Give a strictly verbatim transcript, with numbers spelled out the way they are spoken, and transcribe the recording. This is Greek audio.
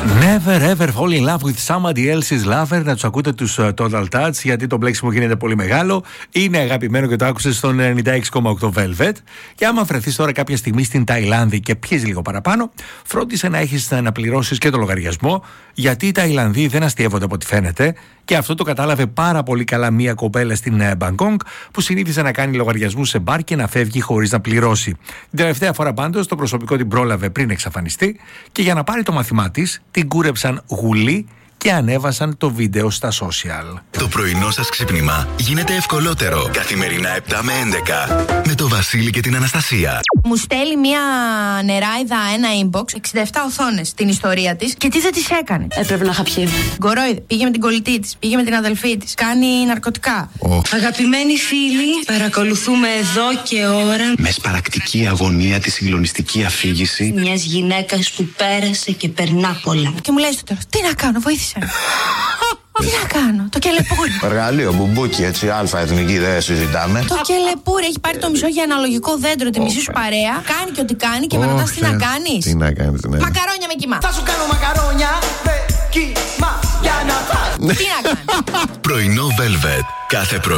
Never ever fall in love with somebody else's lover. Να τους ακούτε τους uh, Total Touch, γιατί το μπλέξιμο γίνεται πολύ μεγάλο. Είναι αγαπημένο και το άκουσες στον ενενήντα έξι κόμμα οκτώ Velvet. Και άμα βρεθείς τώρα κάποια στιγμή στην Ταϊλάνδη και πιείς λίγο παραπάνω, φρόντισε να έχεις να πληρώσεις και το λογαριασμό, γιατί οι Ταϊλανδοί δεν αστειεύονται από ό,τι φαίνεται. Και αυτό το κατάλαβε πάρα πολύ καλά μία κοπέλα στην Μπαγκόγκ, που συνήθιζε να κάνει λογαριασμούς σε μπαρ και να φεύγει χωρίς να πληρώσει. Την τελευταία φορά πάντως το προσωπικό την πρόλαβε πριν εξαφανιστεί, και για να πάρει το μαθημά της, την κούρεψαν γουλή και ανέβασαν το βίντεο στα social. Το πρωινό σας ξύπνημα γίνεται ευκολότερο. Καθημερινά επτά με έντεκα με το Βασίλη και την Αναστασία. Μου στέλνει μια νεράιδα ένα inbox, εξήντα επτά οθόνες, την ιστορία της, και τι δεν της έκανε. Έπρεπε να είχα πιει. Γκορόιδε, πήγε με την κολλητή της, πήγε με την αδελφή της, κάνει ναρκωτικά. Oh. Αγαπημένοι φίλοι, παρακολουθούμε εδώ και ώρα με σπαρακτική αγωνία τη συγκλονιστική αφήγηση μιας γυναίκας που πέρασε και περνά πολλά. Και μου λέει στο τέλος, τι να κάνω, βοήθησε. Τι να κάνω, το κελεπούρι. Εργαλείο, μπουμπούκι, έτσι, αλφα εθνική, δεν συζητάμε. Το κελεπούρι έχει πάρει το μισό για αναλογικό δέντρο, τη μισή σου παρέα. Κάνει και ό,τι κάνει και με ρωτάς τι να κάνεις. Τι να κάνεις, ναι. Μακαρόνια με κιμά. Θα σου κάνω μακαρόνια με κιμά για να φας. Τι να κάνεις. Πρωινό Velvet. Κάθε πρωί.